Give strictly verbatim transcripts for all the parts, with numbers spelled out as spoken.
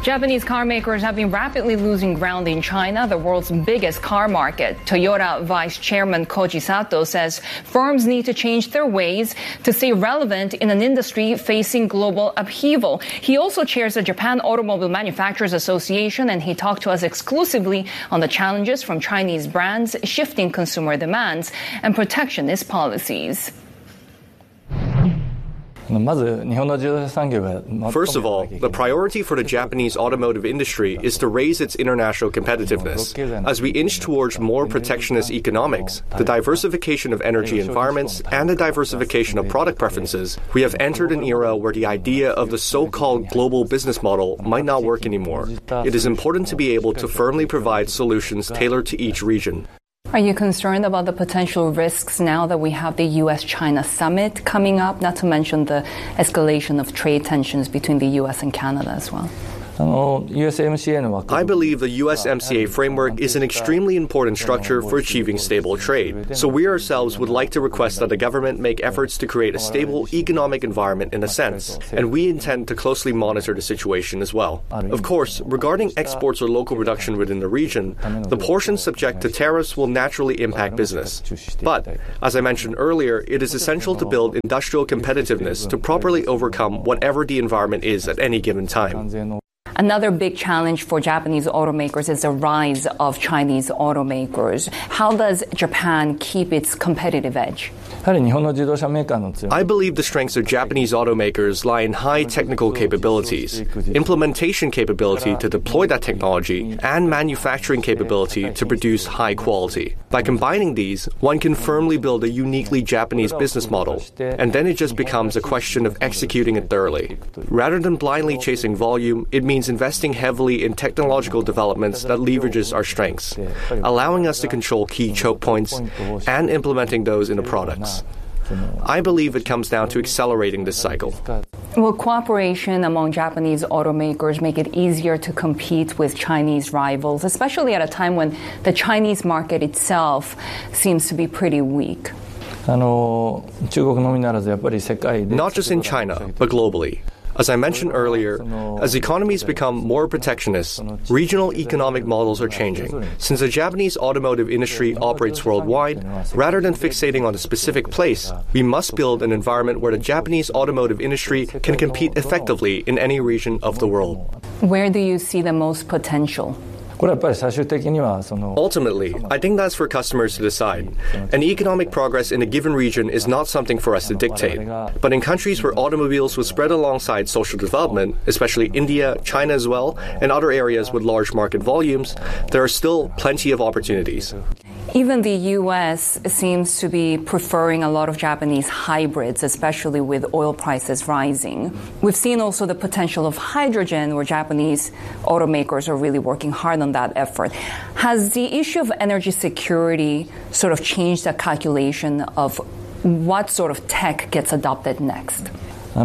Japanese car makers have been rapidly losing ground in China, the world's biggest car market. Toyota Vice Chairman Koji Sato says firms need to change their ways to stay relevant in an industry facing global upheaval. He also chairs the Japan Automobile Manufacturers Association, and he talked to us exclusively on the challenges from Chinese brands, shifting consumer demands, and protectionist policies. First of all, the priority for the Japanese automotive industry is to raise its international competitiveness. As we inch towards more protectionist economics, the diversification of energy environments, and the diversification of product preferences, we have entered an era where the idea of the so-called global business model might not work anymore. It is important to be able to firmly provide solutions tailored to each region. Are you concerned about the potential risks now that we have the U S China summit coming up, not to mention the escalation of trade tensions between the U S and Canada as well? I believe the U S M C A framework is an extremely important structure for achieving stable trade. So we ourselves would like to request that the government make efforts to create a stable economic environment in a sense, and we intend to closely monitor the situation as well. Of course, regarding exports or local production within the region, the portions subject to tariffs will naturally impact business. But, as I mentioned earlier, it is essential to build industrial competitiveness to properly overcome whatever the environment is at any given time. Another big challenge for Japanese automakers is the rise of Chinese automakers. How does Japan keep its competitive edge? I believe the strengths of Japanese automakers lie in high technical capabilities, implementation capability to deploy that technology, and manufacturing capability to produce high quality. By combining these, one can firmly build a uniquely Japanese business model, and then it just becomes a question of executing it thoroughly. Rather than blindly chasing volume, it means investing heavily in technological developments that leverages our strengths, allowing us to control key choke points and implementing those in the products. I believe it comes down to accelerating this cycle. Will cooperation among Japanese automakers make it easier to compete with Chinese rivals, especially at a time when the Chinese market itself seems to be pretty weak? Not just in China, but globally. As I mentioned earlier, as economies become more protectionist, regional economic models are changing. Since the Japanese automotive industry operates worldwide, rather than fixating on a specific place, we must build an environment where the Japanese automotive industry can compete effectively in any region of the world. Where do you see the most potential? Ultimately, I think that's for customers to decide. And economic progress in a given region is not something for us to dictate. But in countries where automobiles would spread alongside social development, especially India, China as well, and other areas with large market volumes, there are still plenty of opportunities. Even the U S seems to be preferring a lot of Japanese hybrids, especially with oil prices rising. We've seen also the potential of hydrogen, where Japanese automakers are really working hard on that effort. Has the issue of energy security sort of changed the calculation of what sort of tech gets adopted next? The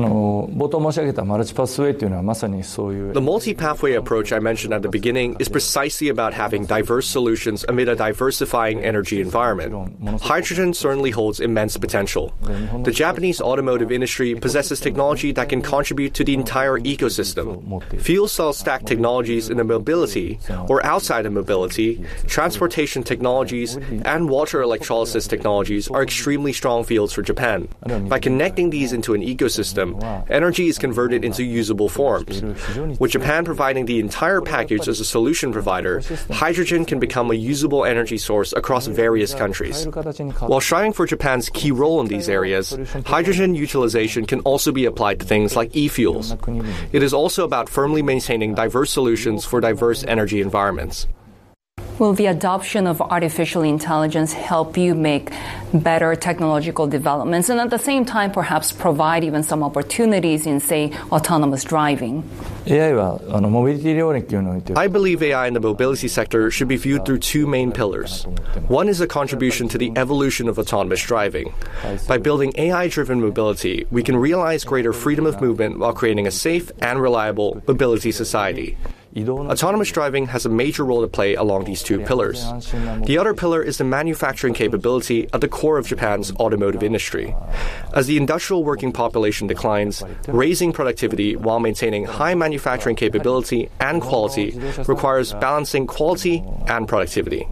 multi-pathway approach I mentioned at the beginning is precisely about having diverse solutions amid a diversifying energy environment. Hydrogen certainly holds immense potential. The Japanese automotive industry possesses technology that can contribute to the entire ecosystem. Fuel cell stack technologies in the mobility or outside of mobility, transportation technologies, and water electrolysis technologies are extremely strong fields for Japan. By connecting these into an ecosystem, energy is converted into usable forms. With Japan providing the entire package as a solution provider, hydrogen can become a usable energy source across various countries. While striving for Japan's key role in these areas, hydrogen utilization can also be applied to things like e-fuels. It is also about firmly maintaining diverse solutions for diverse energy environments. Will the adoption of artificial intelligence help you make better technological developments and at the same time perhaps provide even some opportunities in, say, autonomous driving? I believe A I in the mobility sector should be viewed through two main pillars. One is a contribution to the evolution of autonomous driving. By building A I-driven mobility, we can realize greater freedom of movement while creating a safe and reliable mobility society. Autonomous driving has a major role to play along these two pillars. The other pillar is the manufacturing capability at the core of Japan's automotive industry. As the industrial working population declines, raising productivity while maintaining high manufacturing capability and quality requires balancing quality and productivity.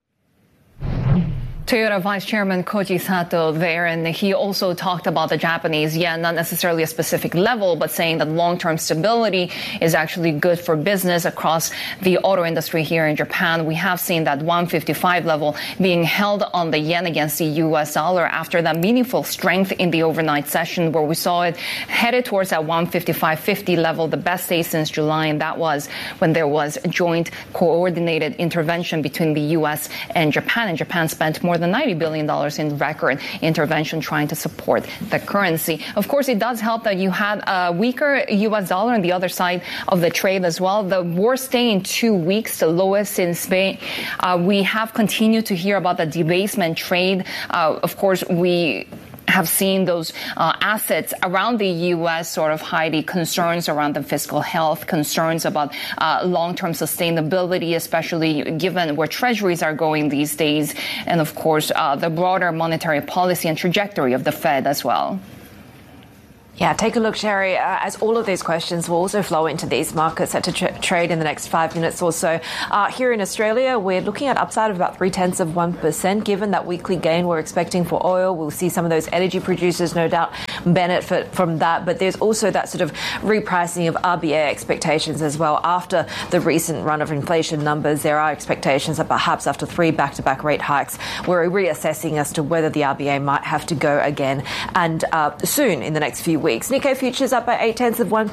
Toyota Vice Chairman Koji Sato there, and he also talked about the Japanese yen, not necessarily a specific level, but saying that long-term stability is actually good for business across the auto industry here in Japan. We have seen that one fifty-five level being held on the yen against the U S dollar after that meaningful strength in the overnight session where we saw it headed towards that one fifty-five fifty level, the best day since July, and that was when there was a joint coordinated intervention between the U S and Japan, and Japan spent more than ninety billion dollars in record intervention trying to support the currency. Of course, it does help that you had a weaker U S dollar on the other side of the trade as well. The worst day in two weeks, the lowest in Spain. Uh, we have continued to hear about the debasement trade. Uh, of course, we have seen those uh, assets around the U S sort of hiding concerns around the fiscal health, concerns about uh, long-term sustainability, especially given where treasuries are going these days, and of course uh, the broader monetary policy and trajectory of the Fed as well. Yeah, take a look, Sherry, uh, as all of these questions will also flow into these markets set to tra- trade in the next five minutes or so. Uh, here in Australia, we're looking at upside of about three-tenths of one percent. Given that weekly gain we're expecting for oil, we'll see some of those energy producers no doubt benefit from that. But there's also that sort of repricing of R B A expectations as well. After the recent run of inflation numbers, there are expectations that perhaps after three back-to-back rate hikes, we're reassessing as to whether the R B A might have to go again and uh, soon in the next few weeks. Nikkei futures up by eight tenths of one